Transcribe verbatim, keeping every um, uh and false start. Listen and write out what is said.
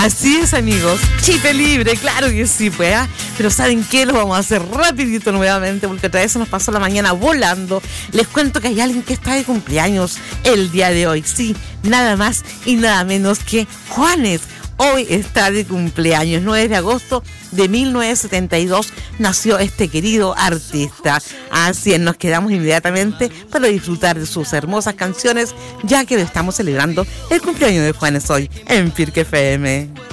Así es, amigos. Chip libre, claro que sí, pues. ¿eh? Pero ¿saben qué? Lo vamos a hacer rapidito nuevamente porque otra vez se nos pasó la mañana volando. Les cuento que hay alguien que está de cumpleaños el día de hoy. Sí, nada más y nada menos que Juanes. Hoy está de cumpleaños, nueve de agosto de mil novecientos setenta y dos nació este querido artista. Así es, nos quedamos inmediatamente para disfrutar de sus hermosas canciones, ya que estamos celebrando el cumpleaños de Juanes hoy en Pirque F M.